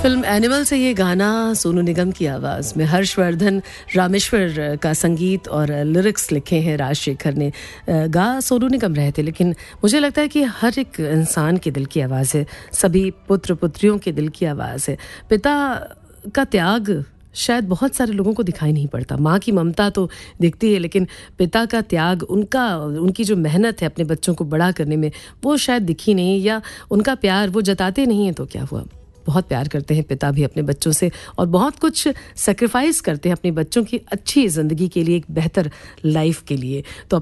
Film animal से ये गाना सोनू निगम की आवाज़ में हर्षवर्धन रामेश्वर का संगीत और लिरिक्स लिखे हैं राजशेखर ने। गा सोनू निगम रहे थे, लेकिन मुझे लगता है कि हर एक इंसान के दिल की आवाज़ है, सभी पुत्र पुत्रियों के दिल की आवाज़ है। पिता का त्याग शायद बहुत सारे लोगों को दिखाई नहीं पड़ता। माँ की ममता तो दिखती है, लेकिन पिता का त्याग, उनकी जो मेहनत है अपने बच्चों को बड़ा करने में, वो शायद दिखी नहीं, या उनका प्यार वो जताते नहीं हैं। तो क्या हुआ, बहुत प्यार करते हैं पिता भी अपने बच्चों से और बहुत कुछ सैक्रिफाइस करते हैं अपने बच्चों की अच्छी ज़िंदगी के लिए, एक बेहतर लाइफ के लिए। तो